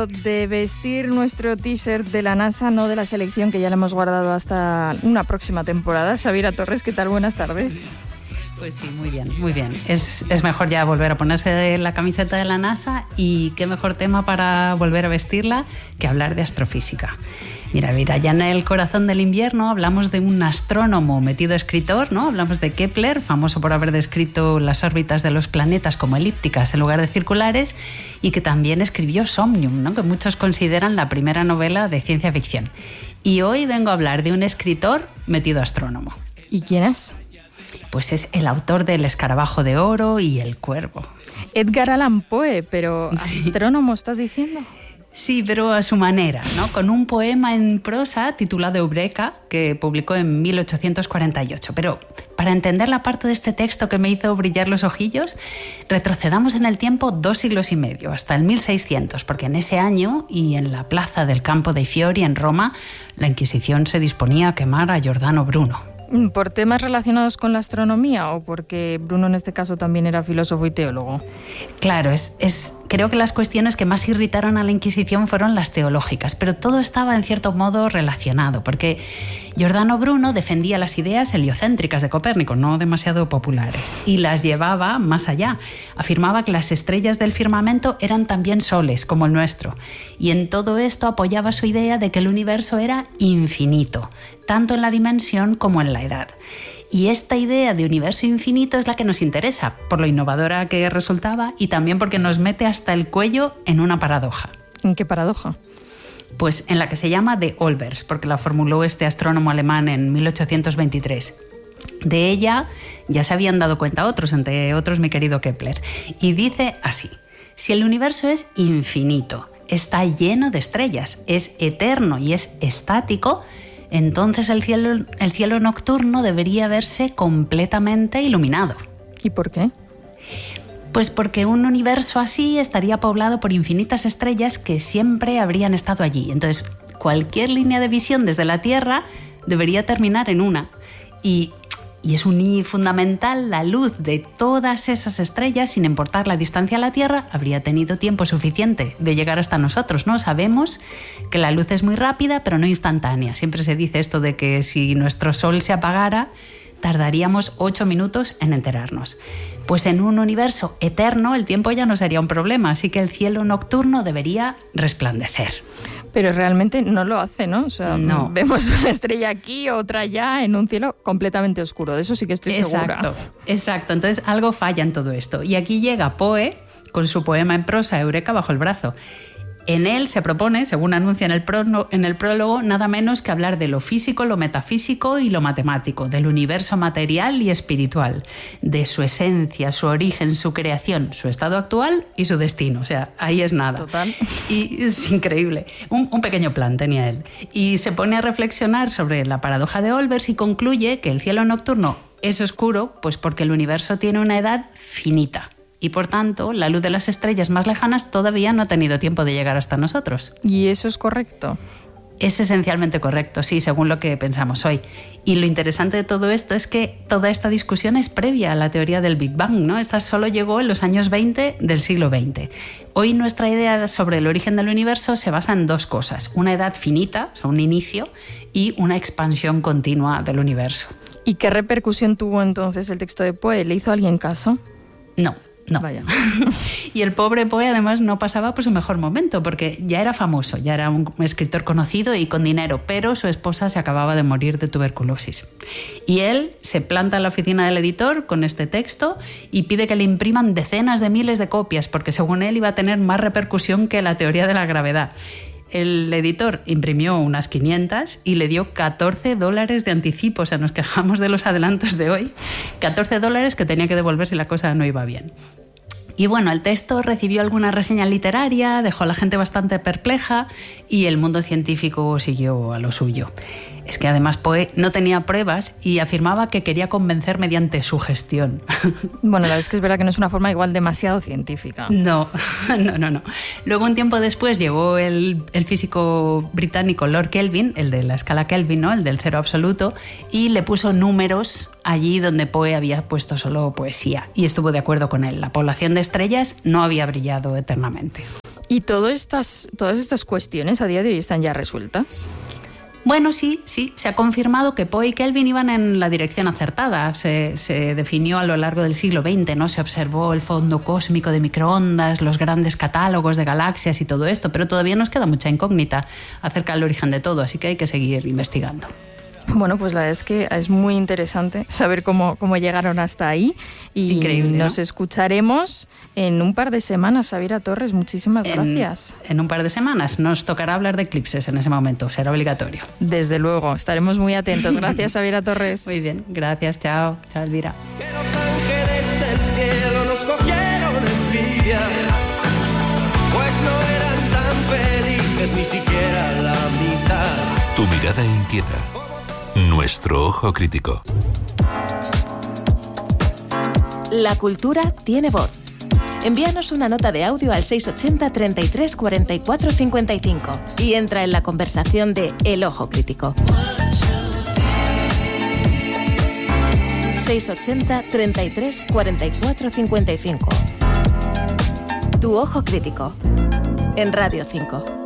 momento de vestir nuestro t-shirt de la NASA, no de la selección, que ya le hemos guardado hasta una próxima temporada. Xaviera Torres, ¿qué tal? Buenas tardes. Pues sí, muy bien, muy bien. Es mejor ya volver a ponerse la camiseta de la NASA, y qué mejor tema para volver a vestirla que hablar de astrofísica. Mira, ya en el corazón del invierno hablamos de un astrónomo metido escritor, ¿no? Hablamos de Kepler, famoso por haber descrito las órbitas de los planetas como elípticas en lugar de circulares, y que también escribió Somnium, ¿no? Que muchos consideran la primera novela de ciencia ficción. Y hoy vengo a hablar de un escritor metido astrónomo. ¿Y quién es? Pues es el autor del Escarabajo de Oro y El Cuervo. Edgar Allan Poe, pero astrónomo, ¿estás diciendo? Sí, pero a su manera, ¿no? Con un poema en prosa titulado Eureka, que publicó en 1848. Pero para entender la parte de este texto que me hizo brillar los ojillos, retrocedamos en el tiempo 2 siglos y medio, hasta el 1600, porque en ese año, y en la plaza del Campo dei Fiori en Roma, la Inquisición se disponía a quemar a Giordano Bruno. ¿Por temas relacionados con la astronomía o porque Bruno en este caso también era filósofo y teólogo? Claro, creo que las cuestiones que más irritaron a la Inquisición fueron las teológicas, pero todo estaba en cierto modo relacionado, porque Giordano Bruno defendía las ideas heliocéntricas de Copérnico, no demasiado populares, y las llevaba más allá. Afirmaba que las estrellas del firmamento eran también soles, como el nuestro, y en todo esto apoyaba su idea de que el universo era infinito, tanto en la dimensión como en la edad. Y esta idea de universo infinito es la que nos interesa, por lo innovadora que resultaba y también porque nos mete hasta el cuello en una paradoja. ¿En qué paradoja? Pues en la que se llama de Olbers, porque la formuló este astrónomo alemán en 1823. De ella ya se habían dado cuenta otros, entre otros mi querido Kepler. Y dice así: si el universo es infinito, está lleno de estrellas, es eterno y es estático, entonces el cielo nocturno debería verse completamente iluminado. ¿Y por qué? Pues porque un universo así estaría poblado por infinitas estrellas que siempre habrían estado allí. Entonces, cualquier línea de visión desde la Tierra debería terminar en una. Y es fundamental, la luz de todas esas estrellas, sin importar la distancia a la Tierra, habría tenido tiempo suficiente de llegar hasta nosotros, ¿no? Sabemos que la luz es muy rápida, pero no instantánea. Siempre se dice esto de que si nuestro Sol se apagara, tardaríamos 8 minutos en enterarnos. Pues en un universo eterno el tiempo ya no sería un problema, así que el cielo nocturno debería resplandecer. Pero realmente no lo hace, ¿no? O sea, no. Vemos una estrella aquí, otra allá, en un cielo completamente oscuro. De eso sí que estoy segura. Exacto. Entonces algo falla en todo esto. Y aquí llega Poe con su poema en prosa Eureka bajo el brazo. En él se propone, según anuncia en el prólogo, nada menos que hablar de lo físico, lo metafísico y lo matemático, del universo material y espiritual, de su esencia, su origen, su creación, su estado actual y su destino. O sea, ahí es nada. Total. Y es increíble. Un pequeño plan tenía él. Y se pone a reflexionar sobre la paradoja de Olbers y concluye que el cielo nocturno es oscuro, pues porque el universo tiene una edad finita. Y por tanto, la luz de las estrellas más lejanas todavía no ha tenido tiempo de llegar hasta nosotros. ¿Y eso es correcto? Es esencialmente correcto, sí, según lo que pensamos hoy. Y lo interesante de todo esto es que toda esta discusión es previa a la teoría del Big Bang, ¿no? Esta solo llegó en los años 20 del siglo XX. Hoy nuestra idea sobre el origen del universo se basa en 2 cosas: una edad finita, o sea, un inicio, y una expansión continua del universo. ¿Y qué repercusión tuvo entonces el texto de Poe? ¿Le hizo alguien caso? No. Vaya. Y el pobre Poe además no pasaba por su mejor momento, porque ya era famoso, ya era un escritor conocido y con dinero, pero su esposa se acababa de morir de tuberculosis. Y él se planta en la oficina del editor con este texto y pide que le impriman decenas de miles de copias, porque según él iba a tener más repercusión que la teoría de la gravedad. El editor imprimió unas 500 y le dio $14 de anticipo. O sea, nos quejamos de los adelantos de hoy. $14 que tenía que devolver si la cosa no iba bien. Y bueno, el texto recibió alguna reseña literaria, dejó a la gente bastante perpleja y el mundo científico siguió a lo suyo. Es que además Poe no tenía pruebas y afirmaba que quería convencer mediante sugestión. Bueno, la verdad es que es verdad que no es una forma igual demasiado científica. No. Luego, un tiempo después, llegó el físico británico Lord Kelvin, el de la escala Kelvin, ¿no? El del cero absoluto, y le puso números allí donde Poe había puesto solo poesía. Y estuvo de acuerdo con él. La población de estrellas no había brillado eternamente. ¿Y todas estas cuestiones a día de hoy están ya resueltas? Bueno, sí, se ha confirmado que Poe y Kelvin iban en la dirección acertada. Se definió a lo largo del siglo XX, ¿no? Se observó el fondo cósmico de microondas, los grandes catálogos de galaxias y todo esto, pero todavía nos queda mucha incógnita acerca del origen de todo, así que hay que seguir investigando. Bueno, pues la verdad es que es muy interesante saber cómo llegaron hasta ahí. Y increíble, nos ¿no? escucharemos en un par de semanas. Xaviera Torres, muchísimas gracias. En un par de semanas nos tocará hablar de eclipses en ese momento, será obligatorio. Desde luego, estaremos muy atentos. Gracias, Xaviera Torres. Muy bien, gracias, chao, Elvira. Que los ángeles del cielo nos cogieron envidia, pues no eran tan felices ni siquiera la mitad. Tu mirada inquieta. Nuestro ojo crítico. La cultura tiene voz. Envíanos una nota de audio al 680 33 44 55 y entra en la conversación de El Ojo Crítico. 680 33 44 55. Tu Ojo Crítico. En Radio 5.